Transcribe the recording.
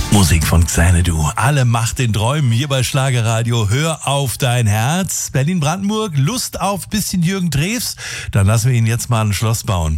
Musik von Xanadu. Alle Macht den Träumen hier bei Schlagerradio. Hör auf dein Herz. Berlin-Brandenburg, Lust auf bisschen Jürgen Drews? Dann lassen wir ihn jetzt mal ein Schloss bauen.